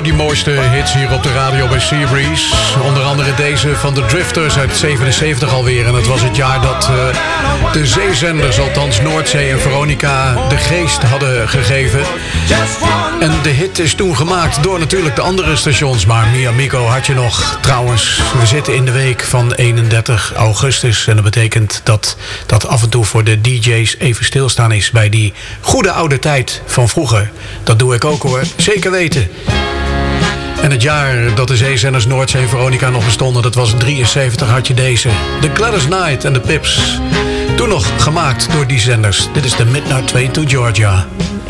die mooiste hits hier op de radio bij Seabreeze. Onder andere deze van de Drifters uit 77 alweer. En het was het jaar dat de zeezenders, althans Noordzee en Veronica, de geest hadden gegeven. En de hit is toen gemaakt door natuurlijk de andere stations. Maar Mi Amigo had je nog. Trouwens, we zitten in de week van 31 augustus. En dat betekent dat af en toe voor de DJ's even stilstaan is bij die goede oude tijd van vroeger. Dat doe ik ook hoor, zeker weten. En het jaar dat de zeezenders Noordzee en Veronica nog bestonden, dat was 73, had je deze. The Gladys Knight en de Pips. Toen nog gemaakt door die zenders. Dit is de Midnight Train to Georgia.